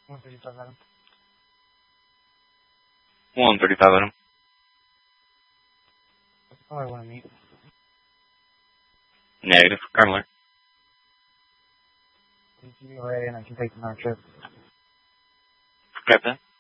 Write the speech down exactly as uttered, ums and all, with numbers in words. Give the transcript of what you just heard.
one thirty-five, Adam. one thirty-five, Adam. Oh, I want to meet. Negative. Currently. Thank you, and I can take the night trip. Captain.